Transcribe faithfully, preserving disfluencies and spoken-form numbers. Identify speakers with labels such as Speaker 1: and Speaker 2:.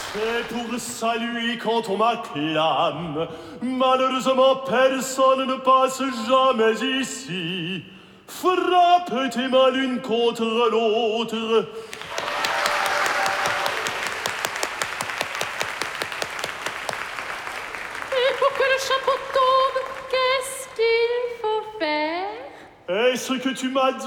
Speaker 1: C'est pour saluer quand on m'acclame. Malheureusement, personne ne passe jamais ici. Frappe tes mains l'une contre l'autre.
Speaker 2: Et pour que le chapeau tombe, qu'est-ce qu'il faut faire?
Speaker 1: Est-ce que tu m'as dit?